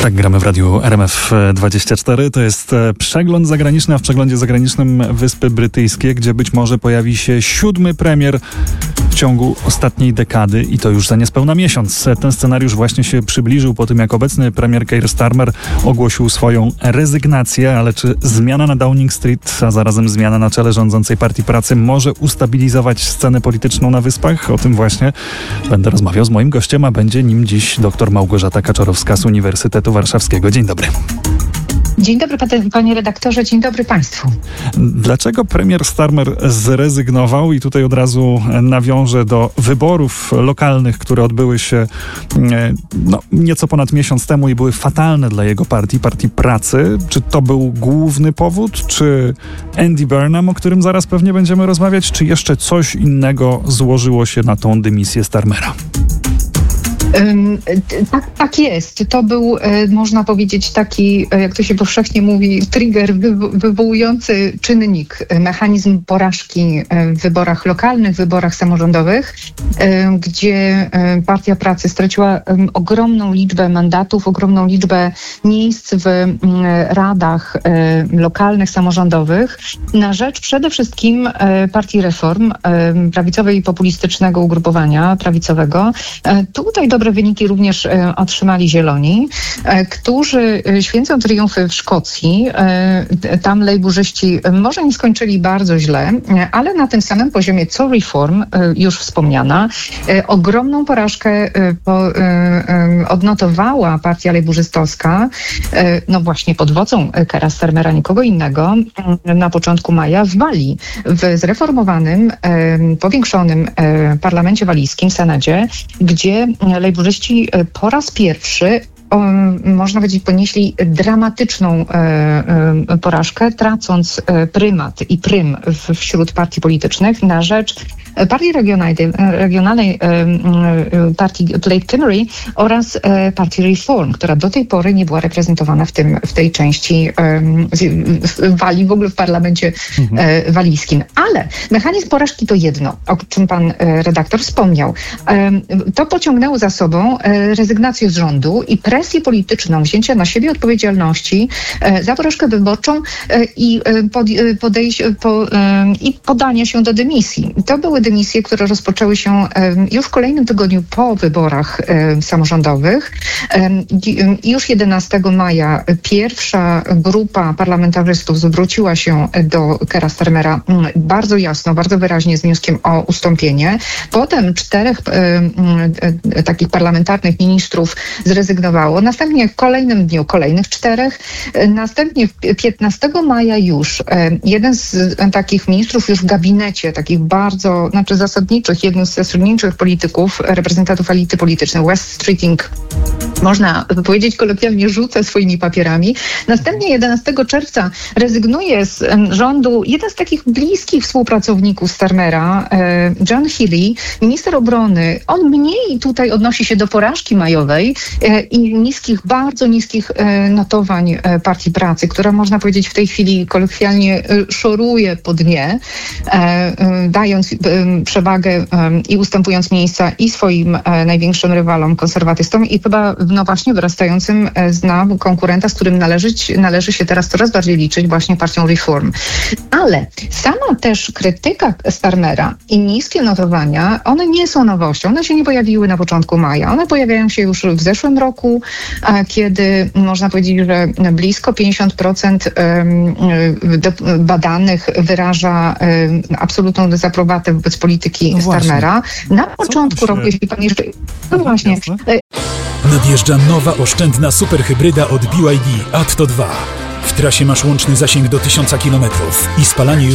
Tak, gramy w radiu RMF24. To jest przegląd zagraniczny, a w przeglądzie zagranicznym Wyspy Brytyjskie, gdzie być może pojawi się 7. premier w ciągu ostatniej dekady i to już za niespełna miesiąc. Ten scenariusz właśnie się przybliżył po tym, jak obecny premier Keir Starmer ogłosił swoją rezygnację, ale czy zmiana na Downing Street, a zarazem zmiana na czele rządzącej Partii Pracy może ustabilizować scenę polityczną na Wyspach? O tym właśnie będę rozmawiał z moim gościem, a będzie nim dziś dr Małgorzata Kaczorowska z Uniwersytetu Warszawskiego. Dzień dobry. Dzień dobry, panie redaktorze, dzień dobry państwu. Dlaczego premier Starmer zrezygnował? I tutaj od razu nawiążę do wyborów lokalnych, które odbyły się nieco ponad miesiąc temu i były fatalne dla jego partii Pracy. Czy to był główny powód? Czy Andy Burnham, o którym zaraz pewnie będziemy rozmawiać? Czy jeszcze coś innego złożyło się na tą dymisję Starmera? Tak jest. To był, można powiedzieć, taki, jak to się powszechnie mówi, trigger wywołujący czynnik, mechanizm porażki w wyborach lokalnych, w wyborach samorządowych, gdzie Partia Pracy straciła ogromną liczbę mandatów, ogromną liczbę miejsc w radach lokalnych, samorządowych na rzecz przede wszystkim Partii Reform, prawicowej i populistycznego ugrupowania prawicowego. Tutaj dobre wyniki również otrzymali Zieloni, którzy święcą triumfy w Szkocji. Tam lejburzyści może nie skończyli bardzo źle, ale na tym samym poziomie co Reform, już wspomniana, ogromną porażkę odnotowała partia lejburzystowska, no właśnie pod wodzą Keira Starmera, nikogo innego, na początku maja w Walii, w zreformowanym, powiększonym parlamencie walijskim, Senacie, gdzie lejburzyści po raz pierwszy, można powiedzieć, ponieśli dramatyczną porażkę, tracąc prymat i prym wśród partii politycznych na rzecz partii regionalnej partii Lake Kimmeray oraz partii Reform, która do tej pory nie była reprezentowana w tej części Walii, w ogóle w parlamencie walijskim. Ale mechanizm porażki to jedno, o czym pan redaktor wspomniał. To pociągnęło za sobą rezygnację z rządu i presję polityczną, wzięcia na siebie odpowiedzialności za porażkę wyborczą i podanie się do dymisji. To były dymisje, które rozpoczęły się już w kolejnym tygodniu po wyborach samorządowych. Już 11 maja pierwsza grupa parlamentarzystów zwróciła się do Keira Starmera bardzo jasno, bardzo wyraźnie z wnioskiem o ustąpienie. Potem 4 takich parlamentarnych ministrów zrezygnowało. Następnie w kolejnym dniu kolejnych 4. Następnie 15 maja już jeden z takich ministrów już w gabinecie, takich bardzo, zasadniczych, jeden z zasadniczych polityków, reprezentantów elity politycznej, West Streeting, można powiedzieć kolokwialnie, rzuca swoimi papierami. Następnie 11 czerwca rezygnuje z rządu jeden z takich bliskich współpracowników Starmera, John Healey, minister obrony. On mniej tutaj odnosi się do porażki majowej i bardzo niskich notowań Partii Pracy, która, można powiedzieć, w tej chwili kolokwialnie szoruje po dnie, dając przewagę i ustępując miejsca i swoim największym rywalom, konserwatystom, i chyba właśnie wyrastającym z konkurenta, z którym należy się teraz coraz bardziej liczyć, właśnie partią Reform. Ale sama też krytyka Starmera i niskie notowania, one nie są nowością. One się nie pojawiły na początku maja. One pojawiają się już w zeszłym roku, kiedy można powiedzieć, że blisko 50% badanych wyraża absolutną dezaprobatę wobec polityki Starmera. Na początku roku, jeśli pan jeszcze... No właśnie. Nadjeżdża nowa oszczędna superhybryda od BYD Atto 2. W trasie masz łączny zasięg do 1000 km i spalanie już